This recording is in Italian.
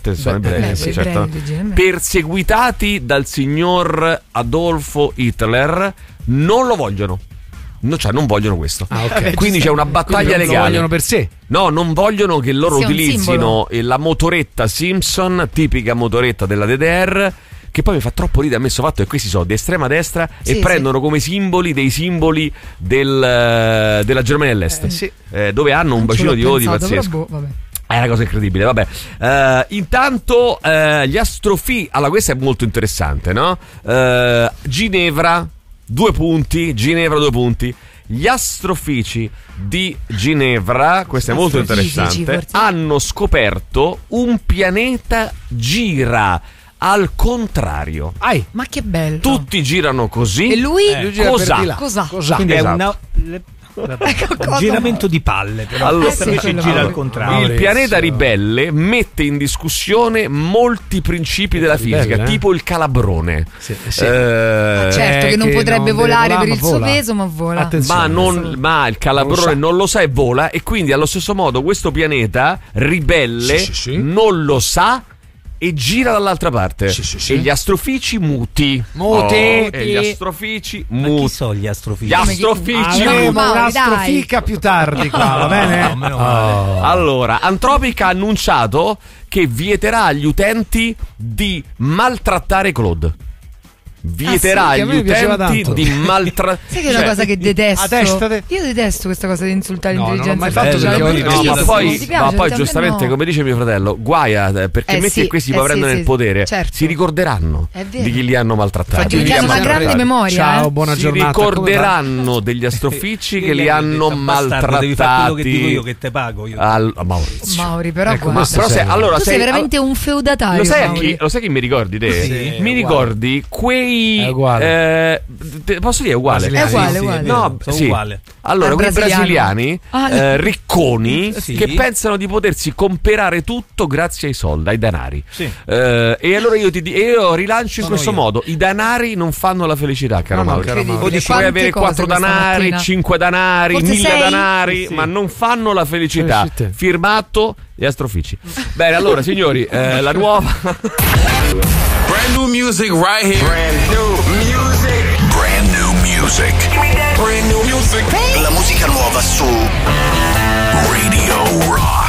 sono ebrei, certo. Perseguitati dal signor Adolfo Hitler, non lo vogliono. Cioè non vogliono questo. Okay. Quindi c'è una battaglia legale. Lo vogliono per sé. No, non vogliono che loro utilizzino la motoretta Simpson, tipica motoretta della DDR, che poi mi fa troppo ridere ammesso fatto che questi sono di estrema destra e prendono come simboli dei simboli della Germania dell'Est, dove hanno un bacino di voti pazzesco. È una cosa incredibile, vabbè. Intanto gli astrofi... Allora, questo è molto interessante, no? Ginevra, 2 punti. Gli astrofici di Ginevra, questo è molto interessante, hanno scoperto un pianeta gira al contrario. Ma che bello. Tutti girano così. E lui cosa? Quindi è un giramento di palle, però allora, invece gira al contrario. Il pianeta ribelle mette in discussione molti principi della fisica, tipo il calabrone. Certo che non potrebbe volare per il suo peso, ma vola. Ma il calabrone non lo sa e vola, e quindi allo stesso modo questo pianeta ribelle non lo sa e gira dall'altra parte. E gli astrofici muti. E gli astrofici muti. Chi sono gli astrofici? Gli astrofici un'astrofica più tardi qua, va bene? Allora, Anthropic ha annunciato che vieterà agli utenti di maltrattare Claude. Vieterà agli utenti di maltrattare. Sai che è una cosa che detesto? Io detesto questa cosa di insultare l'intelligenza artificiale. Ma poi giustamente, come dice mio fratello, guaia, perché metti che questi poi prendono il potere, si ricorderanno di chi li hanno maltrattati. Perché hanno una grande memoria. Ciao, buona giornata. Si ricorderanno degli astrofici che li hanno maltrattati. Devi fare quello che dico io, che te pago io. Mauri, però tu sei veramente un feudatario. Lo sai chi mi ricordi te? Mi ricordi quei... posso dire uguale? È uguale. No, sono uguale. Allora, quei brasiliani ricconi che pensano di potersi comprare tutto grazie ai soldi, ai denari. E allora io rilancio in questo modo: i denari non fanno la felicità, caro Mauro. Puoi avere 4 denari, 5 denari, 1000 denari, ma non fanno la felicità. Firmato gli astrofici. Bene, allora signori, la nuova brand new music right here. Brand new music. La musica nuova su Radio Rock.